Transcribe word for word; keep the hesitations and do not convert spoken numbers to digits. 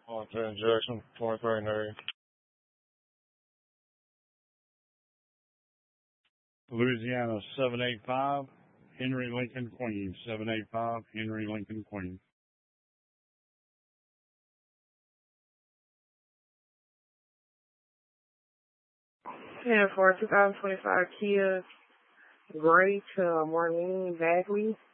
On to injection, twenty-three Navy. Louisiana seven eight five, Henry Lincoln Queen. seven eight five, Henry Lincoln Queen. ten for two thousand twenty-five Kia Gray to Marlene Bagley.